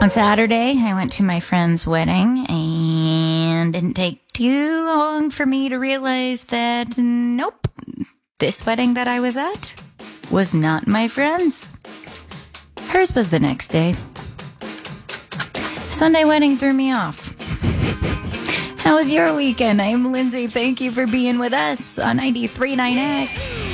On Saturday, I went to my friend's wedding and didn't take too long for me to realize that, nope, this wedding that I was at was not my friend's. Hers was the next day. Sunday wedding threw me off. How was your weekend? I'm Lindsay. Thank you for being with us on 93.9X.